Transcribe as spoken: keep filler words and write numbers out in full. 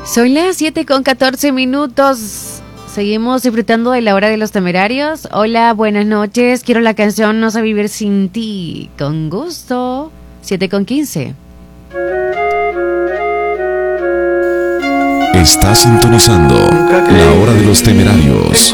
Son las siete con catorce minutos. Seguimos disfrutando de la hora de los temerarios. Hola, buenas noches. Quiero la canción No sé vivir sin ti. Con gusto. siete con quince. Está sintonizando la hora de los temerarios.